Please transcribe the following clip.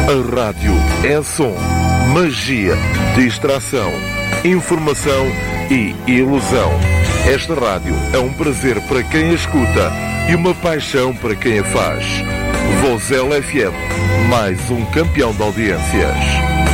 A rádio é som, magia, distração, informação e ilusão. Esta rádio é um prazer para quem a escuta e uma paixão para quem a faz. Vozela FM, mais um campeão de audiências.